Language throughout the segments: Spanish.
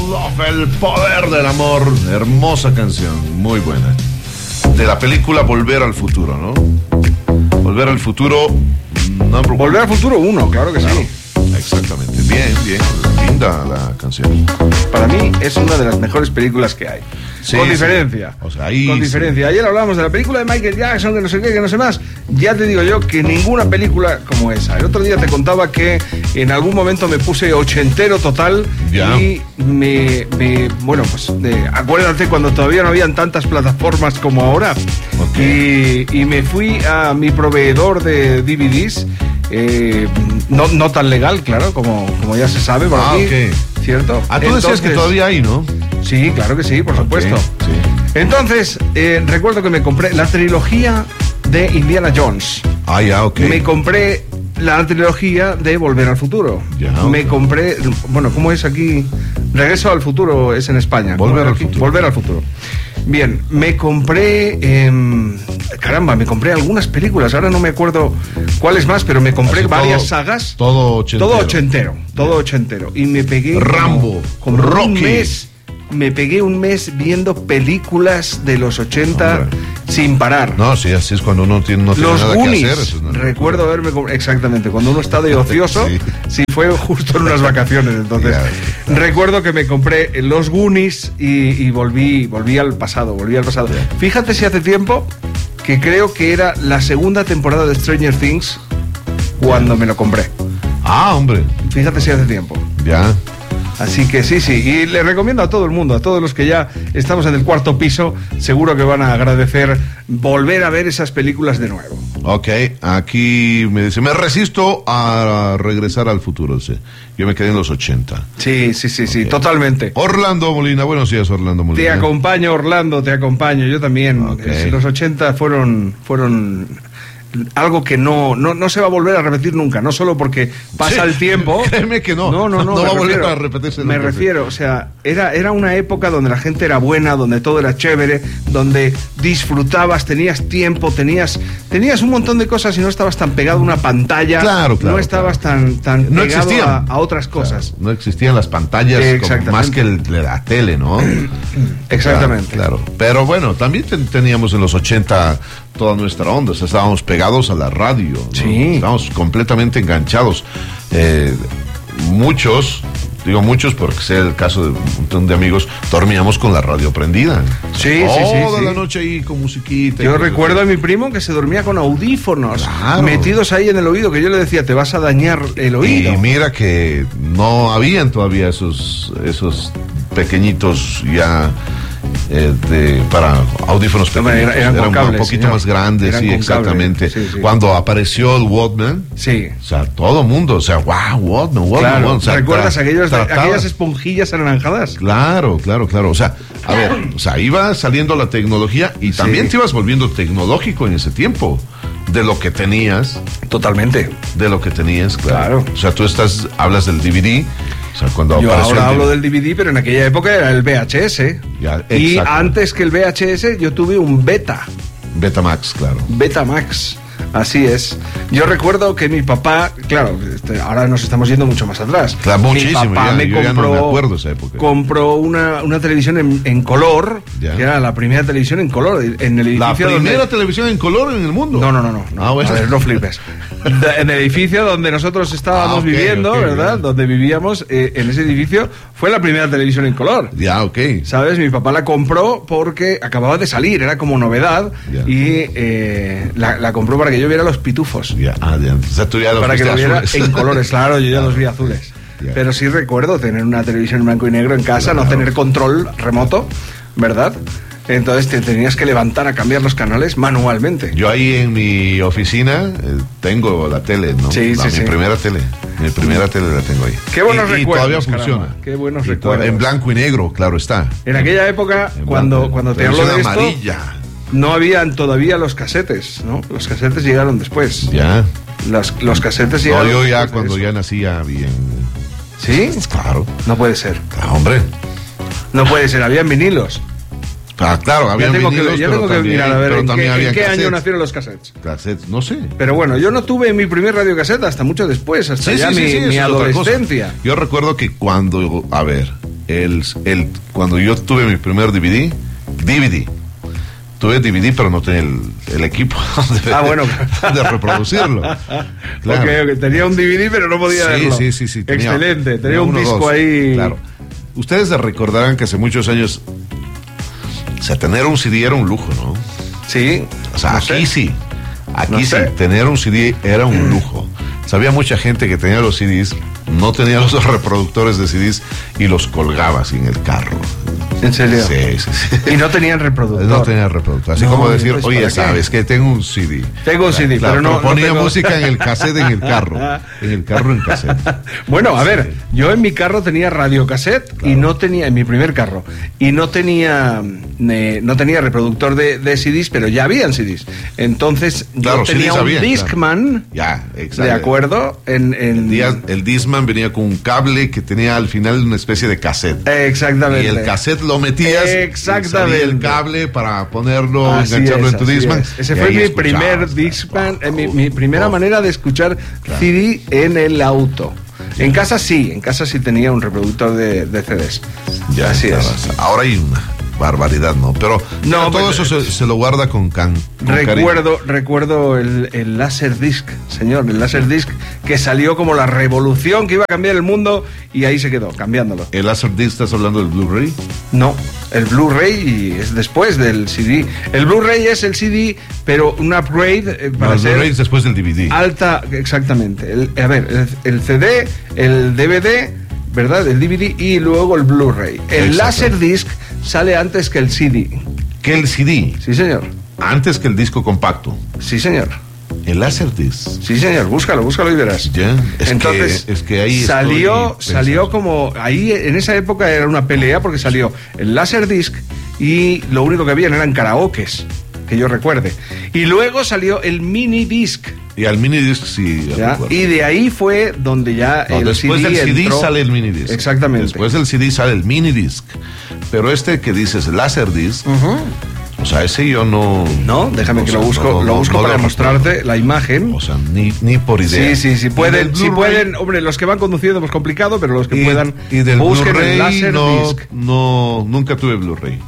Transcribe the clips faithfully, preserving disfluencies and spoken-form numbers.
Love, el poder del amor. Hermosa canción, muy buena. De la película Volver al Futuro, ¿no? Volver al Futuro. Number Volver al Futuro uno, claro que claro. sí. Exactamente. Bien, bien. Linda la canción. Para mí es una de las mejores películas que hay. Sí, con diferencia. Sí. O sea, ahí con sí. diferencia. Ayer hablábamos de la película de Michael Jackson, que no sé qué, que no sé más. Ya te digo yo que ninguna película como esa. El otro día te contaba que en algún momento me puse ochentero total. Ya. Y me, me. Bueno, pues de, acuérdate cuando todavía no habían tantas plataformas como ahora. Okay. Y, y me fui a mi proveedor de D V Ds. Eh, no, no tan legal, claro, como, como ya se sabe por ah, aquí, okay. ¿cierto? Ah, tú decías que todavía hay, ¿no? Sí, claro que sí, por okay, supuesto. Sí. Entonces, eh, recuerdo que me compré la trilogía de Indiana Jones. Ah, ya, ok. Me compré la trilogía de Volver al Futuro. Ya, me okay. compré, bueno, ¿cómo es aquí? Regreso al Futuro es en España. Volver al Futuro. Volver al Futuro. Bien, me compré, eh, caramba, me compré algunas películas, ahora no me acuerdo cuáles más, pero me compré Así varias todo, sagas. Todo ochentero. Todo ochentero, todo ochentero. Y me pegué Rambo, como, como Rocky. un mes, me pegué un mes viendo películas de los ochenta Hombre. sin parar. No, sí, así es cuando uno tiene, no tiene los nada Goonies, que hacer. Eso no recuerdo haberme comprado, exactamente, cuando uno está de ocioso, sí. sí, fue justo en unas vacaciones, entonces ya, ya. recuerdo que me compré los Goonies y, y volví, volví al pasado, volví al pasado. Ya. Fíjate si hace tiempo que creo que era la segunda temporada de Stranger Things cuando ya. me lo compré. Ah, hombre. Fíjate si hace tiempo. Ya. Así que sí, sí, y le recomiendo a todo el mundo, a todos los que ya estamos en el cuarto piso, seguro que van a agradecer volver a ver esas películas de nuevo. Ok, aquí me dice, me resisto a regresar al futuro, sí. Yo me quedé en los ochenta. Sí, sí, sí, okay. sí, totalmente. Orlando Molina, buenos días, Orlando Molina. Te acompaño, Orlando, te acompaño, yo también. Okay. Los ochenta fueron, fueron algo que no, no, no se va a volver a repetir nunca, no solo porque pasa sí, el tiempo. Créeme que no. No, no, no. No va a volver refiero, a repetirse. Me refiero, o sea, era, era una época donde la gente era buena, donde todo era chévere, donde disfrutabas, tenías tiempo, tenías, tenías un montón de cosas y no estabas tan pegado a una pantalla. Claro, claro. No estabas claro. tan, tan no pegado a, a otras cosas. Claro, no existían las pantallas como más que el, la tele, ¿no? Exactamente. Claro, claro. Pero bueno, también ten, teníamos en los ochenta toda nuestra onda, o sea, estábamos pegados a la radio, ¿no? Sí. Estábamos completamente enganchados. Eh, muchos, digo muchos porque sé el caso de un montón de amigos, dormíamos con la radio prendida. Sí, Toda sí, sí. Toda sí. la noche ahí con musiquita. Yo recuerdo a mi primo que se dormía con audífonos claro. metidos ahí en el oído, que yo le decía, te vas a dañar el oído. Y mira que no habían todavía esos, esos pequeñitos ya... Eh, de, para audífonos pequeños, eran, eran, eran cables, un poquito señor. más grandes, eran sí, exactamente. Sí, sí. Cuando apareció el Walkman, sí. o sea, todo el mundo, o sea, wow, Walkman, Walkman, claro. Walkman o sea, ¿recuerdas tra- aquellos, trataba... aquellas esponjillas anaranjadas? Claro, claro, claro, o sea, a ver, o sea, iba saliendo la tecnología y también sí. te ibas volviendo tecnológico en ese tiempo, de lo que tenías. Totalmente. De lo que tenías, claro. claro. O sea, tú estás, hablas del D V D. O sea, cuando yo ahora el hablo del D V D, pero en aquella época era el V H S. Ya, y antes que el V H S yo tuve un Beta. Betamax, claro. Betamax, así es. Yo recuerdo que mi papá, claro, este, ahora nos estamos yendo mucho más atrás. Claro, muchísimo. Mi papá ya, me yo compró, ya no me acuerdo esa época. Compró una, una televisión en, en color, ya. que era la primera televisión en color en el edificio. La primera donde... televisión en color en el mundo. No, no, no, no. no. Ah, bueno. A ver, no flipes. En el edificio donde nosotros estábamos ah, okay, viviendo, okay, ¿verdad? Bien. Donde vivíamos, eh, en ese edificio, fue la primera televisión en color. Ya, ok. ¿Sabes? Mi papá la compró porque acababa de salir, era como novedad, ya. y eh, la, la compró para que yo viera los pitufos. Ya, ah, ya. O sea, tú ya los para que lo viera azules. En colores, claro, yo ya los vi azules. Ya. Pero sí recuerdo tener una televisión en blanco y negro en casa, claro. no tener control remoto, ¿verdad? Entonces te tenías que levantar a cambiar los canales manualmente. Yo ahí en mi oficina eh, tengo la tele, ¿no? Sí, la, sí, mi sí. primera tele. Mi primera sí. tele la tengo ahí. Qué buenos y, recuerdos. Y todavía caramba. funciona. Qué buenos y recuerdos. En blanco y negro, claro está. En aquella época, en cuando, blanco, cuando te hablo de esto, amarilla. No habían todavía los casetes, ¿no? Los casetes llegaron después. Ya. Los, los casetes llegaron No, yo ya después cuando ya nacía bien. ¿Sí? Claro. No puede ser. Claro, hombre. No puede ser, habían vinilos. Ah, claro, había vinilos, que, ya tengo que también, mirar a ver en qué, en qué año nacieron los cassettes. Cassettes, no sé. Pero bueno, yo no tuve mi primer radiocassette hasta mucho después, hasta sí, ya sí, mi, sí, sí, mi adolescencia. Yo recuerdo que cuando, a ver, el, el, cuando yo tuve mi primer D V D, D V D, tuve D V D, pero no tenía el, el equipo de, ah, bueno. de reproducirlo. Claro. Okay, okay. Tenía un D V D, pero no podía sí, verlo. Sí, sí, sí. Tenía, excelente. Tenía, tenía un uno, disco dos. ahí. Claro. Ustedes recordarán que hace muchos años, o sea, tener un C D era un lujo, ¿no? Sí. O sea, no aquí sé. sí. Aquí no sí, sé. tener un C D era un lujo. Sabía mucha gente que tenía los C Ds, no tenía los reproductores de C Ds y los colgaba así en el carro. ¿En serio? Sí, sí, sí. Y no tenían reproductor. No tenían reproductor. Así no, como decir, pues, oye, ¿para sabes qué? que tengo un C D. Tengo un C D, claro, pero no. pero ponía no tengo... música en el cassette en el carro. En el carro en cassette. Bueno, a ver, yo en mi carro tenía radiocassette claro. y no tenía, en mi primer carro, y no tenía eh, no tenía reproductor de, de C Ds, pero ya habían C Ds. Entonces, claro, yo tenía C Ds un había, Discman. Claro. Ya, exacto. ¿De acuerdo? En, en... El, día, el Discman venía con un cable que tenía al final una especie de cassette. Exactamente. Y el cassette lo metías. Exactamente. Y el cable para ponerlo, así engancharlo es, en tu Discman. Es. Ese fue mi primer Discman, eh, mi, mi primera oh, manera de escuchar claro. C D en el auto. Ya. En casa sí, en casa sí tenía un reproductor de, de C Ds. Ya, así es. Ahora hay una barbaridad, ¿no? Pero, no, pero todo pues, eso se, se lo guarda con, can, con recuerdo cariño. Recuerdo el, el Laserdisc, señor, el Laserdisc que salió como la revolución que iba a cambiar el mundo y ahí se quedó, cambiándolo. ¿El Laserdisc estás hablando del Blu-ray? No, el Blu-ray es después del C D. El Blu-ray es el C D, pero un upgrade eh, para no, el ser Blu-ray es después del D V D. Alta, exactamente. El, a ver, el, el C D, el D V D, ¿verdad? El D V D y luego el Blu-ray. El Laserdisc sale antes que el C D. ¿Que el C D? Sí, señor. Antes que el disco compacto. Sí, señor. El Laserdisc. Sí, señor, búscalo, búscalo y verás. Ya, es Entonces, que, es que ahí salió, salió como, ahí en esa época era una pelea porque salió el Laserdisc y lo único que habían eran karaokes, que yo recuerde. Y luego salió el minidisc. Y al minidisc sí. ¿Ya? Y de ahí fue donde ya no, el después C D del C D entró... sale el minidisc. Exactamente. Después del C D sale el minidisc. Pero este que dices, Laserdisc, uh-huh. o sea, ese yo no... No, déjame que sea, lo busco, no, no, lo busco no, para no mostrarte la imagen. O sea, ni, ni por idea. Sí, sí, sí pueden, si pueden, hombre, los que van conduciendo es complicado, pero los que y, puedan, y del busquen el Laserdisc. No, no, nunca tuve Blu-ray.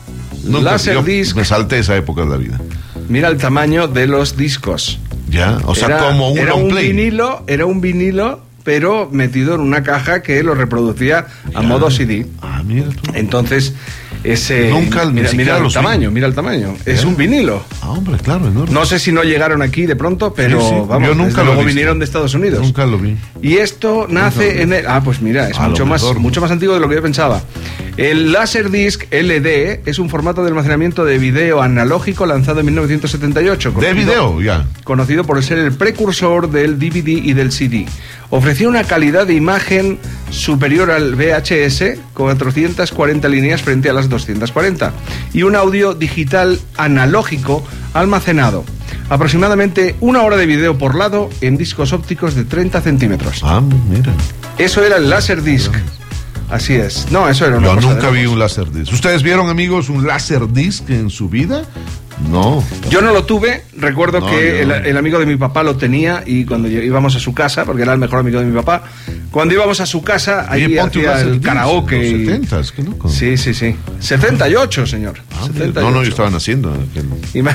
Laserdisc. Me salté esa época de la vida. Mira el tamaño de los discos. Ya, o sea, era, como un era long un play. vinilo, era un vinilo, pero metido en una caja que lo reproducía a ya. modo C D. Ah, mira tú. Entonces, ese nunca mira, mira el tamaño, mira el tamaño. ¿Ya? Es un vinilo. Ah, hombre, claro, enorme. No sé si no llegaron aquí de pronto, pero sí, sí. vamos, yo nunca lo luego vi. vinieron de Estados Unidos. Nunca lo vi. Y esto nace en el, ah, pues mira, es mucho más, mucho más antiguo de lo que yo pensaba. El Laserdisc L D es un formato de almacenamiento de video analógico lanzado en mil novecientos setenta y ocho. De video, ya. Conocido por ser el precursor del D V D y del C D. Ofrecía una calidad de imagen superior al V H S, cuatrocientas cuarenta líneas frente a las doscientas cuarenta, y un audio digital analógico almacenado. Aproximadamente una hora de video por lado en discos ópticos de treinta centímetros. Ah, mira. Eso era el Laserdisc. Así es. No, eso era una Yo cosa nunca de vi un Laserdisc. ¿Ustedes vieron, amigos, un Laserdisc en su vida? No. Yo no lo tuve. Recuerdo no, que el, no. el amigo de mi papá lo tenía y cuando íbamos a su casa, porque era el mejor amigo de mi papá, cuando íbamos a su casa, ahí hacía el karaoke. En los y... setentas, qué loco. Sí, sí, sí. setenta y ocho, señor. Ah, setenta y ocho. No, no, yo estaba naciendo. Me...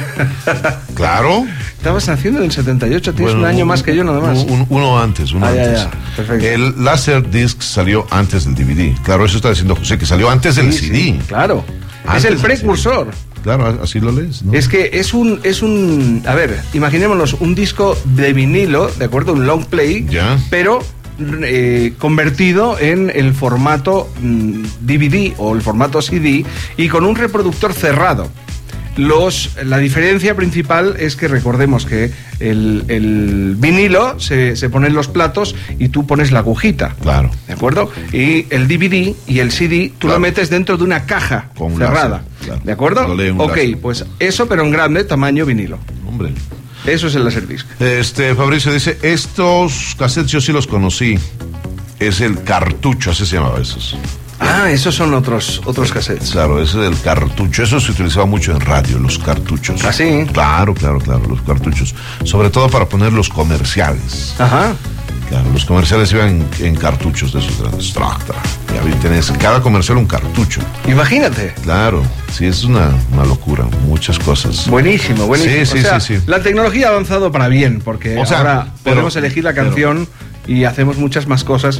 Claro. Estabas naciendo en el setenta y ocho, tienes bueno, un año más que yo nada más. Un, uno antes, uno ah, antes. Ya, ya. Perfecto. El Laserdisc salió antes del D V D. Claro, eso está diciendo José, que salió antes del sí, C D. Sí, claro. Antes es el precursor. Claro, así lo lees, ¿no? Es que es un, es un, a ver, imaginémonos un disco de vinilo, ¿de acuerdo? Un long play, ya. pero eh, convertido en el formato mm, D V D o el formato C D y con un reproductor cerrado. Los, la diferencia principal es que recordemos que el, el vinilo se, se pone en los platos y tú pones la agujita. Claro. ¿De acuerdo? Y el D V D y el C D tú claro. lo metes dentro de una caja con cerrada. Láser, claro. ¿De acuerdo? Ok, láser. Pues eso, pero en grande, tamaño vinilo. Hombre. Eso es el Laserdisc. Este, Fabricio dice, estos cassettes yo sí los conocí. Es el cartucho, así se llamaba esos. Ah, esos son otros otros cassettes. Claro, ese es el cartucho. Eso se utilizaba mucho en radio, los cartuchos. ¿Ah, sí? Claro, claro, claro, los cartuchos. Sobre todo para poner los comerciales. Ajá. Claro, los comerciales iban en, en cartuchos de esos grandes. Tracta. Ya tenés cada comercial un cartucho. Imagínate. Claro, sí, es una, una locura, muchas cosas. Buenísimo, buenísimo. Sí, sí, o sea, sí, sí. La tecnología ha avanzado para bien, porque o sea, ahora pero, podemos elegir la canción pero, y hacemos muchas más cosas.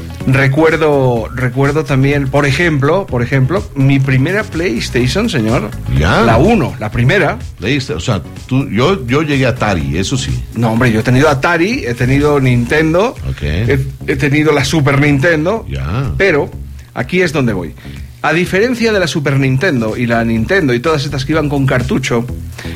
Recuerdo, recuerdo también, por ejemplo, por ejemplo, mi primera PlayStation, señor. Ya. La uno, la primera. O sea, tú, yo, yo llegué a Atari, eso sí. No, hombre, yo he tenido Atari, he tenido Nintendo, okay. he, he tenido la Super Nintendo, ya. Pero aquí es donde voy. A diferencia de la Super Nintendo y la Nintendo y todas estas que iban con cartucho,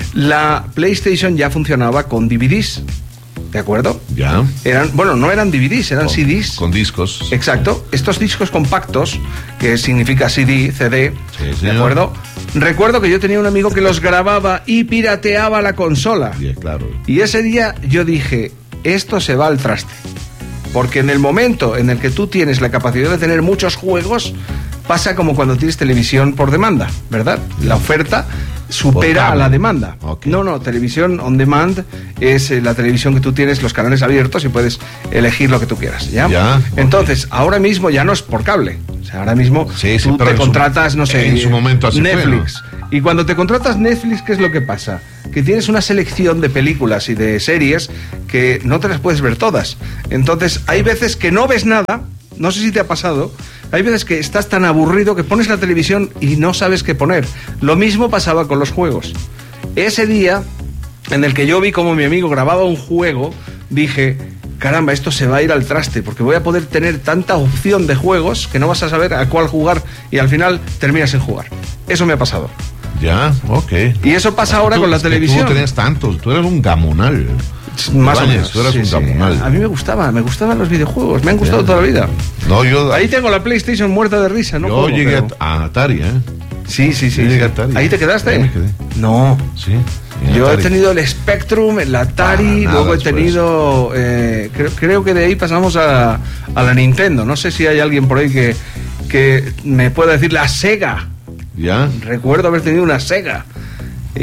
la PlayStation ya funcionaba con D V Ds. ¿De acuerdo? Ya. Eran, bueno, no eran D V Ds, eran con, C Ds. Con discos. Exacto. Estos discos compactos, que significa C D, C D, sí, ¿de acuerdo? Recuerdo que yo tenía un amigo que los grababa y pirateaba la consola. Sí, claro. Y ese día yo dije, esto se va al traste. Porque en el momento en el que tú tienes la capacidad de tener muchos juegos, pasa como cuando tienes televisión por demanda, ¿verdad? La oferta supera a la demanda. Okay. No, no, televisión on demand es eh, la televisión que tú tienes, los canales abiertos y puedes elegir lo que tú quieras, ¿ya? Ya, Entonces, okay. ahora mismo ya no es por cable. O sea, ahora mismo sí, sí, tú te contratas, su, no sé, en su momento así Netflix. Fue, ¿no? Y cuando te contratas Netflix, ¿qué es lo que pasa? Que tienes una selección de películas y de series que no te las puedes ver todas. Entonces, hay veces que no ves nada, no sé si te ha pasado, hay veces que estás tan aburrido que pones la televisión y no sabes qué poner. Lo mismo pasaba con los juegos. Ese día en el que yo vi como mi amigo grababa un juego, dije, caramba, esto se va a ir al traste, porque voy a poder tener tanta opción de juegos que no vas a saber a cuál jugar y al final terminas sin jugar. Eso me ha pasado. Ya, ok. Y eso pasa ahora tú, con la televisión. Tú no tenías tantos, tú eres un gamonal. Más Bañes, o menos. Tú eras sí, un sí. gamonal. A mí me gustaba, me gustaban los videojuegos, me han gustado ya. toda la vida. No, yo... Ahí tengo la PlayStation muerta de risa, ¿no? Yo juego, llegué pero... a Atari, ¿eh? Sí, sí, sí. Yo sí. llegué a Atari. ¿Ahí te quedaste? Ahí me quedé. No. Sí. Yo Atari. he tenido el Spectrum, el Atari, ah, luego he después. tenido, eh, creo, creo que de ahí pasamos a, a la Nintendo. No sé si hay alguien por ahí que, que me pueda decir la Sega. ¿Ya? Recuerdo haber tenido una Sega. Y,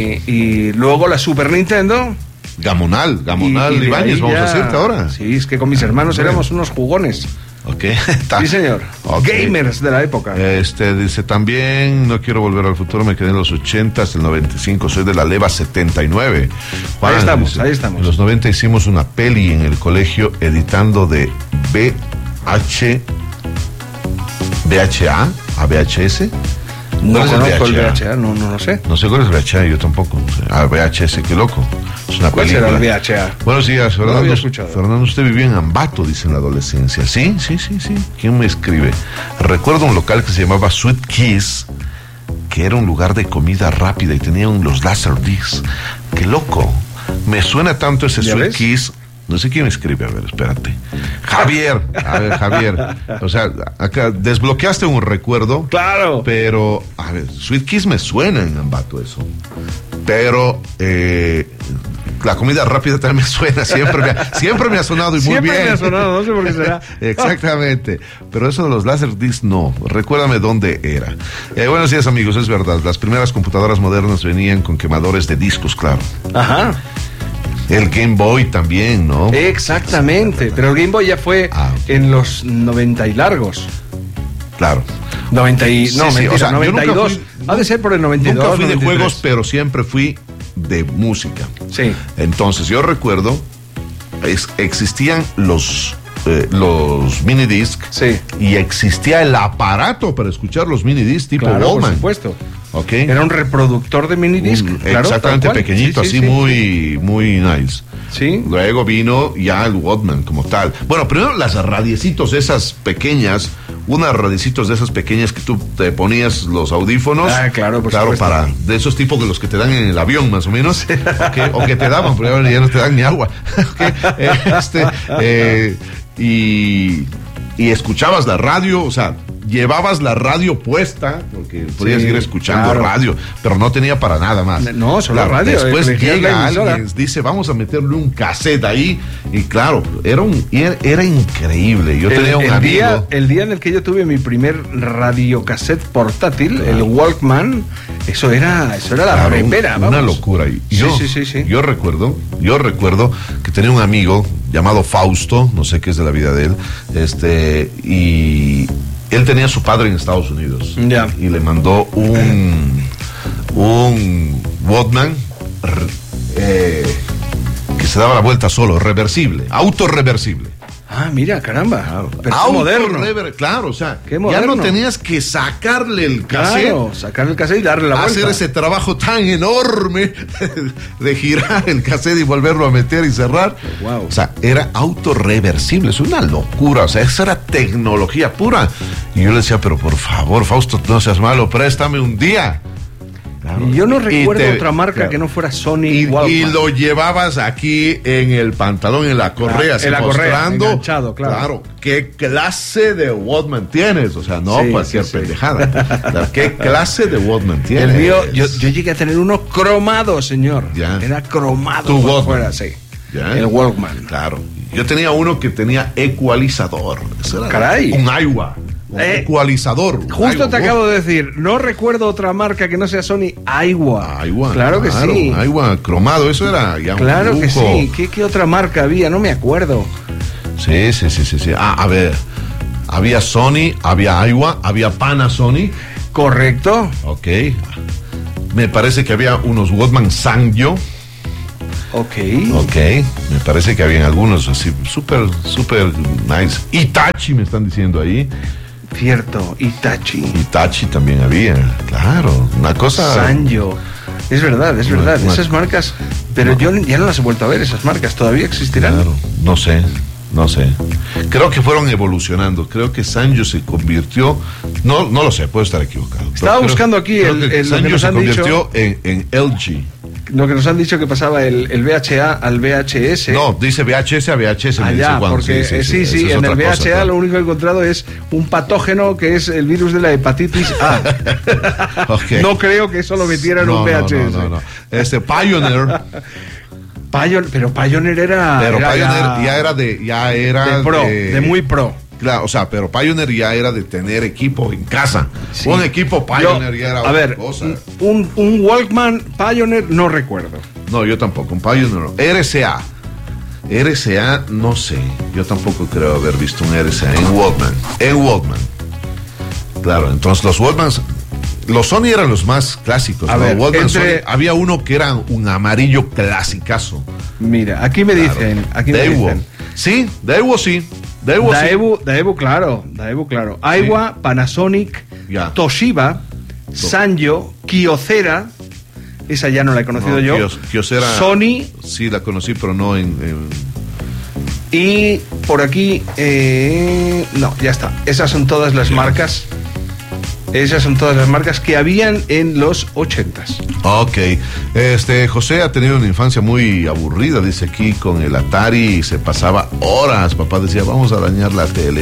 y luego la Super Nintendo. Gamonal, Gamonal y, y de Ibáñez, ahí vamos ya... a decirte ahora. Sí, es que con mis hermanos Ah, éramos unos jugones. Ok. Sí, señor. Okay. Gamers de la época. Este dice también, no quiero volver al futuro, me quedé en los ochenta hasta el noventa y cinco, soy de la leva setenta y nueve. Juan, ahí estamos, dice, ahí estamos. En los noventa hicimos una peli en el colegio editando de V H V H A a V H S. No ¿Cuál es conozco el V V H A? H A, no, no lo sé. No sé cuál es el V H A, yo tampoco. Ah, V H S, qué loco. Es una ¿Cuál película. será el V H A? Buenos días, No lo Fernando. había escuchado. Fernando, usted vivía en Ambato, dice en la adolescencia. Sí, sí, sí, sí. ¿Quién me escribe? Recuerdo un local que se llamaba Sweet Kiss, que era un lugar de comida rápida y tenían los Laserdiscs. Qué loco. Me suena tanto ese ¿Ya Sweet ves? Kiss. No sé quién me escribe, a ver, espérate. Javier, a ver, Javier. O sea, acá desbloqueaste un recuerdo. Claro. Pero, a ver, Sweet Kiss me suena en Ambato eso. Pero, eh, la comida rápida también me suena. Siempre me ha, siempre me ha sonado y muy Siempre bien. me ha sonado, no sé por qué será. Exactamente. Pero eso de los Laserdiscs, no. Recuérdame dónde era. Eh, buenos días, amigos. Es verdad. Las primeras computadoras modernas venían con quemadores de discos, claro. Ajá. El Game Boy también, ¿no? Exactamente. Pero el Game Boy ya fue Ah, ok. en los noventa y largos. Claro. noventa y, Sí, no, sí, mentira, o sea, yo noventa y dos. nunca fui- Ha de ser por el noventa y dos. Nunca fui de noventa y tres. juegos, pero siempre fui de música. Sí. Entonces, yo recuerdo, es- existían los, eh, los mini disc Sí. y existía el aparato para escuchar los mini disc tipo Claro, por Walkman. supuesto. ¿Ok? Era un reproductor de mini disc. Un- claro, exactamente tal cual. pequeñito, Sí, sí, así sí. muy, muy nice. Sí. Luego vino ya el Walkman como tal. Bueno, primero las radiecitos esas pequeñas, unas radiecitos de esas pequeñas que tú te ponías los audífonos. Ah, claro, por Claro, supuesto. para, de esos tipos que los que te dan en el avión, más o menos. Ok, o que te daban, pero ahora ya no te dan ni agua. Ok, eh, este, eh, y, y escuchabas la radio, o sea, llevabas la radio puesta, porque podías Sí, ir escuchando claro. radio, pero no tenía para nada más. No, solo radio, Después elegías la llega emisora. alguien, dice, vamos a meterle un cassette ahí, y claro, era un era, era increíble. Yo El, tenía un el amigo. día, el día en el que yo tuve mi primer radiocassette portátil, el Walkman, eso era, eso era la Claro, repera, una vamos. locura. Y Sí, yo, sí, sí, sí. yo recuerdo, yo recuerdo que tenía un amigo llamado Fausto, no sé qué es de la vida de él, este, y él tenía a su padre en Estados Unidos. Yeah. Y le mandó un, un Walkman eh, que se daba la vuelta solo, reversible, autorreversible. Ah, mira, caramba. Claro. Pero qué moderno. Rever- claro, o sea, Qué ya moderno. no tenías que sacarle el cassette. Claro, sacar el cassette y darle la vuelta. Hacer ese trabajo tan enorme de girar el cassette y volverlo a meter y cerrar. Wow. O sea, era autorreversible, es una locura, o sea, esa era tecnología pura. Y yo le decía, pero por favor, Fausto, no seas malo, préstame un día. Claro. Y yo no recuerdo te, otra marca claro. que no fuera Sony y, Walkman. y lo llevabas aquí en el pantalón, en la correa, Ah, en la correa, mostrando. enganchado, claro. Claro, ¿qué clase de Walkman tienes? O sea, no Sí, cualquier sí, sí. pendejada. Claro, ¿qué clase de Walkman tienes? El mío, yo, yo llegué a tener uno cromado, señor. Ya. Era cromado. Tu por Walkman. fuera, sí. ¿Ya? El Walkman. Claro. Yo tenía uno que tenía ecualizador. Eso era Caray. Un Aiwa. Un Eh, ecualizador. Un Justo Aiwa. te acabo de decir, no recuerdo otra marca que no sea Sony. Aiwa. Aiwa. Claro que sí. Aiwa cromado, eso era ya un Claro que lujo. sí. ¿Qué, ¿Qué otra marca había? No me acuerdo. Sí, sí, sí, sí, sí. Ah, a ver. Había Sony, había Aiwa, había Panasonic. Correcto. Ok. Me parece que había unos Walkman Sanyo. Ok. Ok. Me parece que habían algunos así, súper, súper nice. Itachi me están diciendo ahí. Cierto. Itachi. Itachi también había. Claro. Una cosa. Sanyo. Es verdad, es Una- verdad. una- Esas marcas. Pero yo ya no las he vuelto a ver, esas marcas. ¿Todavía existirán? Claro. No sé. No sé. Creo que fueron evolucionando. Creo que Sanyo se convirtió. No, no lo sé, puedo estar equivocado. Pero Estaba creo- buscando aquí creo el- que el- lo que Sanyo nos se han convirtió en, en L G. Lo que nos han dicho que pasaba el, el V H A al V H S. No, dice V H S a V H S. me dice Allá, Juan. porque sí, sí, eso es en el otra V H A cosa, claro. lo único que he encontrado es un patógeno que es el virus de la hepatitis A. Ok. No creo que eso lo metieran en No, un V H S. No, no, no, no. Este Pioneer. Pion- pero Pioneer era. Pero era Pioneer ya, ya era de. Ya era de pro, de muy pro. Claro, o sea, pero Pioneer ya era de tener equipo en casa. Sí. Un equipo Pioneer Yo, ya era a otra ver, cosa. un, un Walkman Pioneer no recuerdo. No, yo tampoco. Un Pioneer no. R C A. R C A, no sé. Yo tampoco creo haber visto un R C A en Walkman. En Walkman. Claro, entonces los Walkmans. Los Sony eran los más clásicos. A ¿no? ver, Walkman, entre- Sony, había uno que era un amarillo clasicazo. Mira, aquí me Claro. dicen. Aquí me Daewoo. dicen. Sí, Daewoo sí. Daewoo sí. Daewoo, Daewoo, claro. Daewoo, claro. Aiwa, Panasonic, Ya. Toshiba, Sanyo, Kyocera. Esa ya no la he conocido No, yo. Kyos- Kyocera, Sony. sí la conocí, pero no en, en- Y por aquí, eh, no, ya está. Esas son todas las marcas. Esas son todas las marcas que habían en los ochentas. Ok. Este, José ha tenido una infancia muy aburrida, dice aquí, con el Atari, y se pasaba horas. Papá decía, vamos a dañar la tele.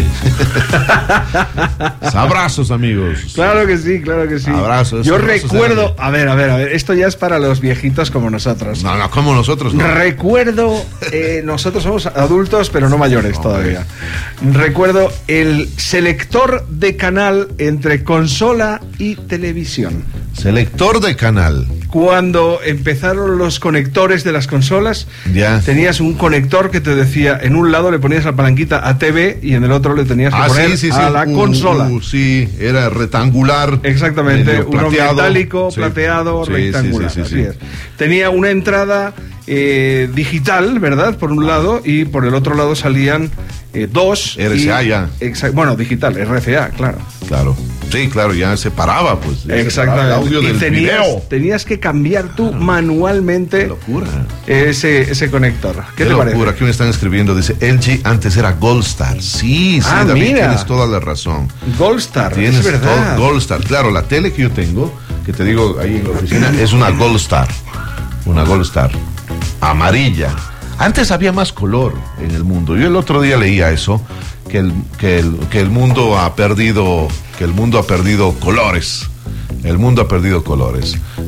Abrazos, amigos. Claro que sí, claro que sí. Abrazos, Yo abrazos, recuerdo, abrazos. a ver, a ver, a ver, esto ya es para los viejitos como nosotros. No, no, como nosotros, no. Recuerdo, eh, nosotros somos adultos, pero no mayores Hombre. todavía. Recuerdo el selector de canal entre consola y televisión. Selector de canal. Cuando empezaron los conectores de las consolas, Ya. tenías un conector que te decía, en un lado le ponías la palanquita a T V y en el otro le tenías que Ah, poner sí, sí, sí. a la Uh, consola. uh, sí, era rectangular. Exactamente, medio uno plateado. metálico, Sí. plateado, Sí, rectangular. sí, sí, sí, así sí. es. Tenía una entrada eh, digital, ¿verdad? Por un lado, y por el otro lado salían eh, dos. R C A y- ya. exa- bueno, digital, R C A, claro. Claro. Sí, claro, ya separaba, pues. ya separaba Exactamente. el audio y del tenías, video. tenías que cambiar tú Qué manualmente locura. ese, ese conector. ¿Qué, Qué te locura. parece? Aquí me están escribiendo, dice, L G antes era Goldstar. Sí, sí, Ah, David, mira. tienes toda la razón. Goldstar, Tienes es verdad. todo Goldstar. Claro, la tele que yo tengo, que te digo ahí en la oficina, es una Goldstar. Una Goldstar. Amarilla. Antes había más color en el mundo. Yo el otro día leía eso, que el, que el, que el mundo ha perdido, que el mundo ha perdido colores. El mundo ha perdido colores.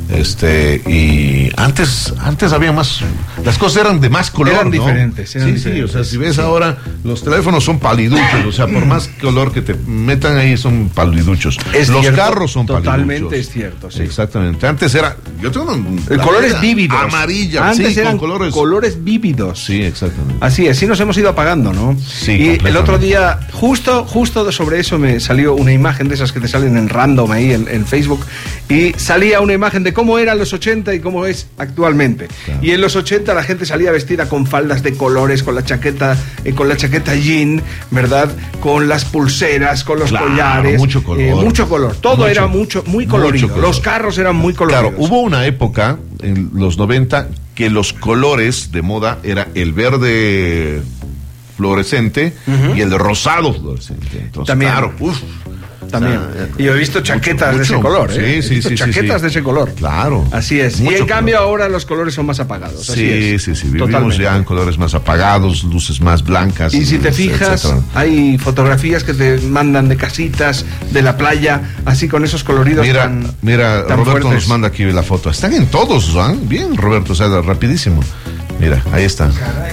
Este, y antes, antes había más, las cosas eran de más color, eran ¿no? diferentes, eran sí, diferentes. sí, o sea, si ves sí. ahora, los teléfonos son paliduchos, o sea, por más color que te metan ahí son paliduchos. Es los cierto, carros son totalmente paliduchos. es cierto, sí. Exactamente. Antes era, yo tengo un, el colores vívidos. Amarilla, antes sí, eran con colores. colores vívidos. Sí, exactamente. Así es, sí nos hemos ido apagando, ¿no? Sí, y el otro día, justo, justo sobre eso me salió una imagen de esas que te salen en random ahí en, en Facebook, y salía una imagen de cómo eran los ochenta y cómo es actualmente. Claro. Y en los ochenta la gente salía vestida con faldas de colores, con la chaqueta, eh, con la chaqueta jean, ¿verdad? Con las pulseras, con los claro, collares. Mucho color. Eh, mucho color. Todo mucho, era mucho, muy colorido. Color. Los carros eran muy coloridos. Claro, hubo una época en los noventa que los colores de moda era el verde fluorescente uh-huh. y el rosado fluorescente. Entonces, también. Claro, uf, también. O sea, y yo he visto chaquetas mucho, de ese color, sí, ¿eh? Sí, he visto sí, chaquetas sí, de ese color. Claro. Así es. Mucho y en color. cambio ahora los colores son más apagados. Sí, así es. sí, sí. Vivimos Totalmente. ya en colores más apagados, luces más blancas. Y si te fijas, etcétera. Hay fotografías que te mandan de casitas, de la playa, así con esos coloridos. Mira, tan, mira, tan Roberto fuertes. nos manda aquí la foto. Están en todos, ¿eh? Bien, Roberto, o sea, rapidísimo. Mira, ahí está. Caray.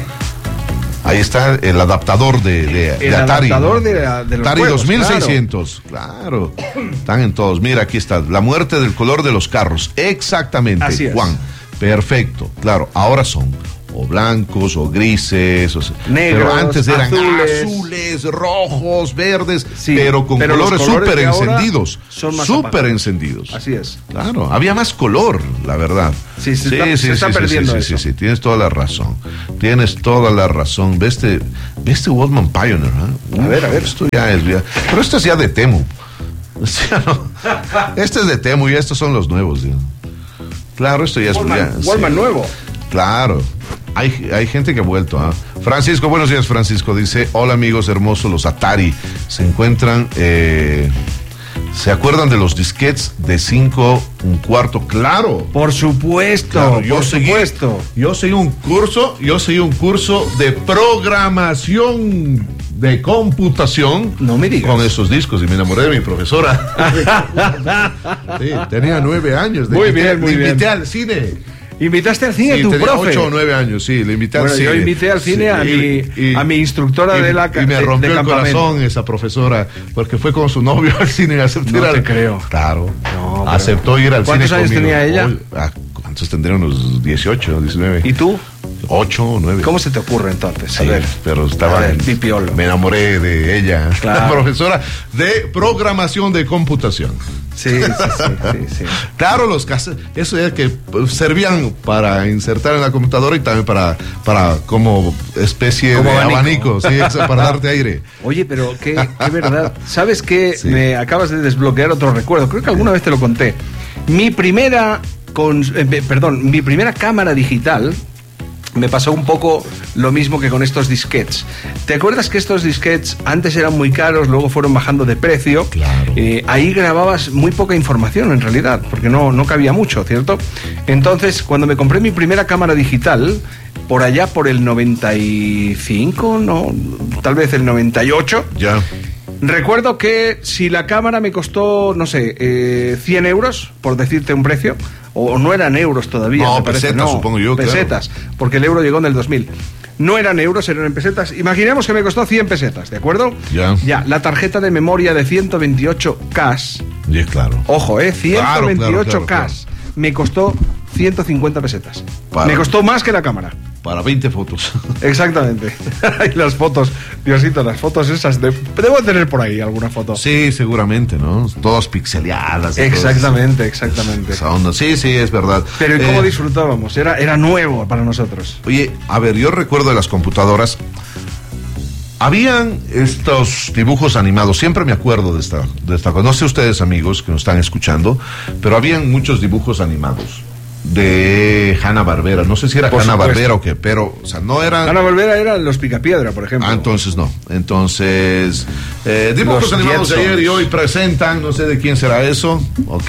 Ahí está el adaptador de, de, el de Atari. El adaptador de, la, de los Atari juegos, dos mil seiscientos, claro. claro. Están en todos. Mira, aquí está. La muerte del color de los carros. Exactamente, así es. Juan. Perfecto. Claro, ahora son o blancos o grises, o sea, negros, pero antes eran azules, azules rojos, verdes, sí, pero con pero colores súper encendidos. Son más súper apagados. encendidos. Así es. Claro, había más color, la verdad. Sí, se sí, está, sí, se sí, está sí, perdiendo sí, eso. sí, sí, tienes toda la razón. Tienes toda la razón. Ve este, ve este Walkman Pioneer, ¿eh? A ver, a ver. Esto ya es, ya, pero esto es ya de Temu. O sea, no, este es de Temu y estos son los nuevos. ¿sí? Claro, esto ya es... Walkman, ya, Walkman sí. nuevo. Claro. Hay, hay gente que ha vuelto. ¿eh? Francisco, buenos días, Francisco. Dice, hola amigos hermosos, los Atari. Se encuentran... Eh, ¿Se acuerdan de los disquetes de cinco, un cuarto? Claro. Por supuesto, Claro, yo por seguí, supuesto. Yo seguí un curso, yo seguí un curso de programación de computación. No me digas. Con esos discos y me enamoré de mi profesora. Sí, tenía nueve años. Muy bien, muy le invité bien. al cine. ¿Invitaste al cine Sí, tu tenía profe? ocho o nueve años, sí, le invité bueno, al cine. Yo invité al cine sí, a, y, mi, y, a mi instructora y, de la Y me de, rompió de el corazón esa profesora, porque fue con su novio al cine y aceptó no ir al... te creo. Claro, no, pero... aceptó ir al ¿Cuántos cine años conmigo. tenía ella? Hoy, ah, ¿cuántos tendría? Unos dieciocho, diecinueve. ¿Y tú? ocho o nueve. ¿Cómo se te ocurre entonces? Sí, a ver, pero estaba... a ver, en, pipiolo. Me enamoré de ella, claro. La profesora de programación de computación. Sí, sí, sí, sí, sí. Claro, los cassettes, eso es que servían para insertar en la computadora y también para, para como especie como de abanico, abanico, sí, eso, para darte aire. Oye, pero qué, qué verdad. ¿Sabes qué? Sí. Me acabas de desbloquear otro recuerdo. Creo que alguna vez te lo conté. Mi primera, con, eh, perdón, mi primera cámara digital. Me pasó un poco lo mismo que con estos disquetes. ¿Te acuerdas que estos disquetes antes eran muy caros, luego fueron bajando de precio? Claro. Eh, ahí grababas muy poca información en realidad, porque no, no cabía mucho, ¿cierto? Entonces, cuando me compré mi primera cámara digital, por allá por el noventa y cinco, no, tal vez el noventa y ocho. Ya. Recuerdo que si la cámara me costó, no sé, eh, cien euros, por decirte un precio, o no eran euros todavía. No, me parece, pesetas, no, supongo yo. Pesetas, claro. Porque el euro llegó en el dos mil. No eran euros, eran en pesetas. Imaginemos que me costó cien pesetas, ¿de acuerdo? Ya. Ya, la tarjeta de memoria de ciento veintiocho K. Sí, claro. Ojo, ¿eh? ciento veintiocho K. Claro, claro, claro. Me costó ciento cincuenta pesetas. Para- Me costó más que la cámara. Para veinte fotos. Exactamente. Y las fotos, Diosito, las fotos esas. De... Debo tener por ahí alguna foto. Sí, seguramente, ¿no? Todas pixeleadas. Exactamente, todas, exactamente. Esa onda. Sí, sí, es verdad. Pero ¿y cómo Eh, disfrutábamos? Era, era nuevo para nosotros. Oye, a ver, yo recuerdo de las computadoras. Habían estos dibujos animados, siempre me acuerdo de esta, de esta cosa. No sé ustedes, amigos, que nos están escuchando, pero habían muchos dibujos animados de Hanna-Barbera. No sé si era Por Hanna-Barbera o qué, pero, o sea, no eran... Ana Volvera eran los Picapiedra, por ejemplo. Ah, entonces no. Entonces, eh, dibujos Los animados de Jetsons. ayer y hoy presentan, no sé de quién será eso, ¿ok?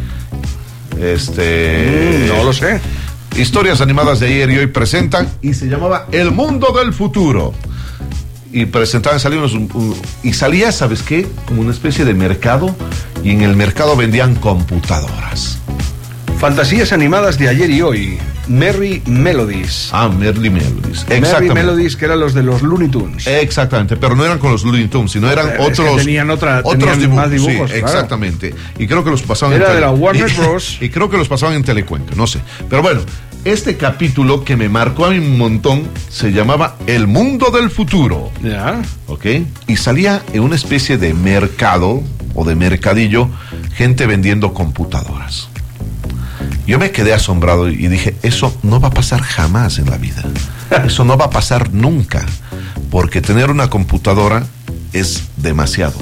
Este... Mm, no lo sé. Historias animadas de ayer y hoy presentan, y se llamaba El Mundo del Futuro. Y presentaban, salían unos, un- un- y salía, ¿sabes qué? Como una especie de mercado, y en el mercado vendían computadoras. Fantasías animadas de ayer y hoy. Merry Melodies. Ah, Merry Melodies. Merry Melodies, que eran los de los Looney Tunes. Exactamente, pero no eran con los Looney Tunes, sino eran es otros. Que tenían otra, otros tenían dibujos. más dibujos. Sí, claro. exactamente. Y creo que los pasaban Era en de la Warner y, Bros. Y creo que los pasaban en Telecuenca, no sé. Pero bueno, este capítulo que me marcó a mí un montón se llamaba El Mundo del Futuro. Ya. ¿Ok? Y salía en una especie de mercado o de mercadillo, gente vendiendo computadoras. Yo me quedé asombrado y dije, eso no va a pasar jamás en la vida. Eso no va a pasar nunca. Porque tener una computadora es demasiado.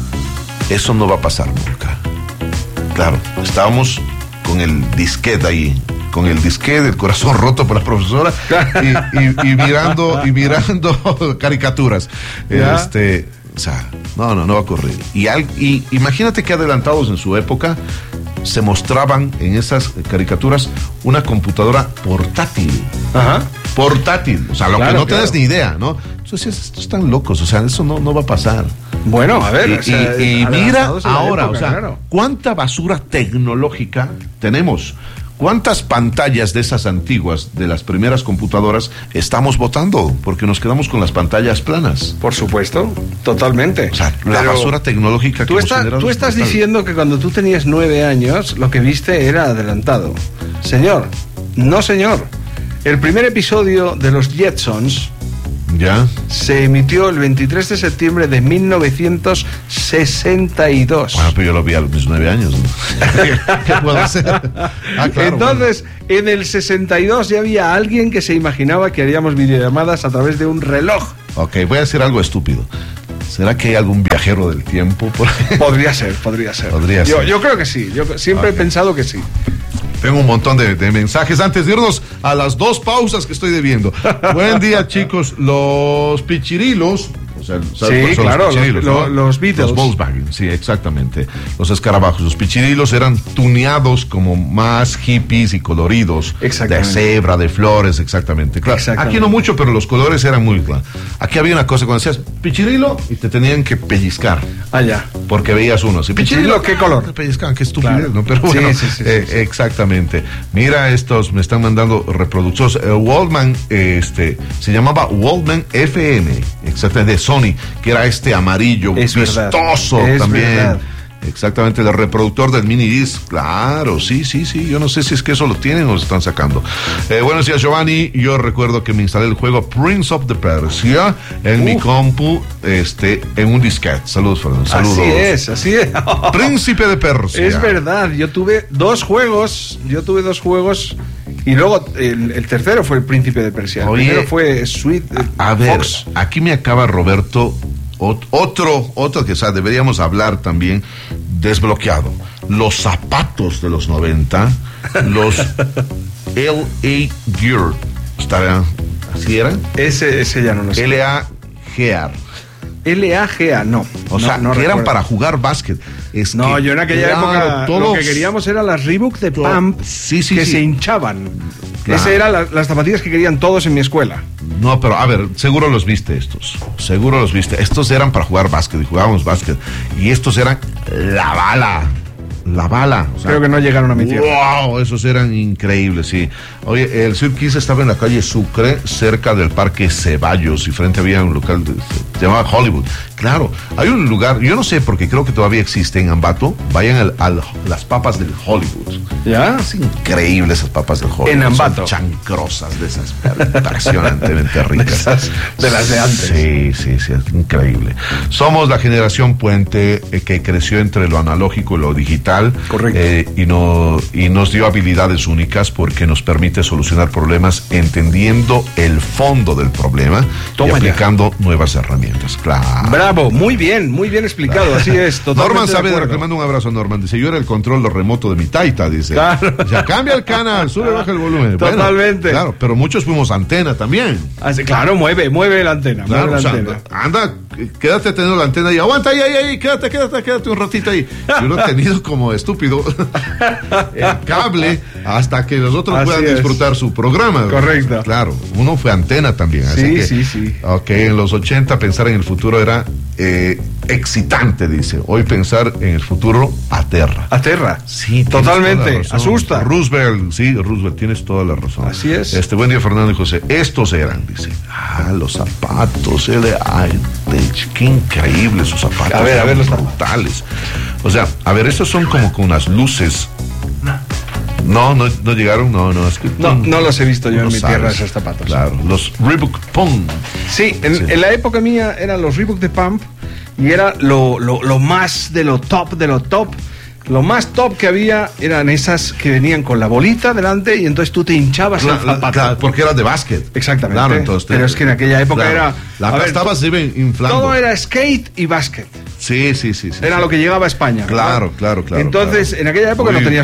Eso no va a pasar nunca. Claro, estábamos con el disquete ahí, con el disquete, el corazón roto por la profesora y, y, y mirando y mirando caricaturas. ¿Ya? Este, o sea, no, no, no va a ocurrir. Y, al, y imagínate que adelantados en su época se mostraban en esas caricaturas una computadora portátil. Ajá. Portátil, o sea, lo claro, que no claro. te das ni idea, ¿no? Entonces, estos están locos, o sea, eso no, no va a pasar. Bueno, a ver. Y, o sea, y, y mira ahora, época, o sea, claro. cuánta basura tecnológica tenemos. ¿Cuántas pantallas de esas antiguas, de las primeras computadoras, estamos botando? Porque nos quedamos con las pantallas planas. Por supuesto, totalmente. O sea, la Pero basura tecnológica que tú, hemos está, generado tú es estás brutal. diciendo que cuando tú tenías nueve años, lo que viste era adelantado. Señor, no señor. El primer episodio de los Jetsons ¿Ya? se emitió el veintitrés de septiembre de mil novecientos sesenta y dos. Bueno, pero yo lo vi a mis nueve años, ¿no? ¿Qué puedo hacer? Ah, claro, Entonces, bueno. En el sesenta y dos ya había alguien que se imaginaba que haríamos videollamadas a través de un reloj. Ok, voy a decir algo estúpido. ¿Será que hay algún viajero del tiempo por ahí? Podría ser, podría ser. Podría yo, ser. yo creo que sí. Yo siempre Okay. he pensado que sí. Tengo un montón de, de mensajes antes de irnos a las dos pausas que estoy debiendo. Buen día, chicos. Los pichirilos. O sea, sí, claro, los, pichirilos, los, ¿no? los Beatles. Los Volkswagen, sí, exactamente. Los escarabajos. Los pichirilos eran tuneados como más hippies y coloridos. De cebra, de flores, exactamente. Claro, exactamente. Aquí no mucho, pero los colores eran muy claros. Aquí había una cosa, cuando decías pichirilo, y te tenían que pellizcar. Allá. Porque veías uno así. ¿Pichirilo qué color? Te pellizcaban, qué estupidez, Claro. ¿no? Pero bueno, sí, sí, sí, eh, sí, sí. exactamente. Mira, estos me están mandando reproductores. Eh, Walkman, eh, este, se llamaba Walkman F M, exactamente, de Sony, que era este amarillo es vistoso verdad. también. Es verdad. Exactamente, el reproductor del mini disc. Claro, sí, sí, sí. Yo no sé si es que eso lo tienen o lo están sacando. Eh, buenos días, Giovanni. Yo recuerdo que me instalé el juego Prince of the Persia en Uf. mi compu, este, en un disquete. Saludos, Fernando. Saludos. Así es, así es. Príncipe de Persia. Es verdad. Yo tuve dos juegos. Yo tuve dos juegos. Y luego el, el tercero fue el Príncipe de Persia. El Oye, primero fue Sweet eh, a ver, Fox. Aquí me acaba Roberto. Otro, otro que o sea, deberíamos hablar también, desbloqueado. Los zapatos de los noventa, los L A Gear, ¿estará? ¿Así eran? Ese, ese ya no lo sé. L A Gear. L A G A, no. O sea, no, no que recuerdo. eran para jugar básquet. Es no, que, yo en aquella claro, época todos, lo que queríamos era las Reebok de todo, Pump sí, sí, que sí. se hinchaban. Claro. Esas eran la, las zapatillas que querían todos en mi escuela. No, pero a ver, seguro los viste estos. Seguro los viste. Estos eran para jugar básquet y jugábamos básquet. Y estos eran la bala. La bala. O sea, creo que no llegaron a mi tierra. ¡Wow! Esos eran increíbles, sí. Oye, el Sir Kiss estaba en la calle Sucre, cerca del Parque Ceballos, y frente había un local, de, se llamaba Hollywood. Claro, hay un lugar, yo no sé, porque creo que todavía existe en Ambato, vayan al, al, las papas del Hollywood. ¿Ya? Es increíble esas papas del Hollywood. En Ambato. Son chancrosas de esas, impresionantemente ricas. De, esas, de las de antes. Sí, sí, sí, es increíble. Somos la generación puente eh, que creció entre lo analógico y lo digital. Correcto. Eh, y, no, y nos dio habilidades únicas porque nos permite solucionar problemas entendiendo el fondo del problema Toma y aplicando ya. nuevas herramientas. Claro. Bravo, muy bien, muy bien explicado, claro. Así es. Norman Saavedra, te mando un abrazo, Norman. Dice, yo era el control lo remoto de mi Taita, dice. Claro. Ya cambia el canal, sube, baja el volumen. Totalmente. Bueno, claro, pero muchos fuimos antena también. Así, claro, mueve, mueve la antena. Claro, mueve la o sea, antena. Anda, quédate teniendo la antena y aguanta ahí, ahí, ahí, quédate, quédate, quédate un ratito ahí. Yo lo he tenido como estúpido el cable hasta que los otros así puedan es. disfrutar su programa. Correcto. Claro, uno fue antena también. Así sí, que, sí, sí. Ok, en los ochenta pensé pensar en el futuro era eh, excitante, dice. Hoy pensar en el futuro aterra. Aterra. Sí, totalmente. Asusta. Roosevelt, sí, Roosevelt, tienes toda la razón. Así es. Este, buen día, Fernando y José. Estos eran, dice. Ah, los zapatos, el Hightech, qué increíble esos zapatos. A ver, a ver los brutales. O sea, a ver, estos son como con unas luces. No, no, no llegaron, no, no. Es que no, no los he visto yo en mi sabes. tierra, esos zapatos. Claro, los Reebok Pump. Sí, en, sí. en la época mía eran los Reebok de Pump y era lo, lo, lo más de lo top, de lo top. Lo más top que había eran esas que venían con la bolita delante y entonces tú te hinchabas la, el zapato. Claro, porque era de básquet. Exactamente. Claro, entonces, pero es que en aquella época claro, era... La aplastabas y iban inflando. Todo era skate y básquet. Sí, sí, sí. sí era sí. lo que llegaba a España. Claro, ¿verdad? claro, claro. Entonces, claro. en aquella época Uy, no tenías